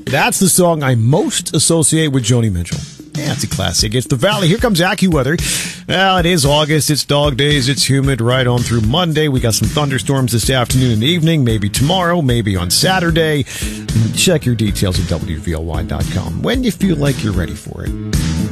That's the song I most associate with Joni Mitchell. Yeah, it's a classic. It's The Valley. Here comes AccuWeather. Well, it is August. It's dog days. It's humid right on through Monday. We got some thunderstorms this afternoon and evening, maybe tomorrow, maybe on Saturday. Check your details at WVLY.com when you feel like you're ready for it.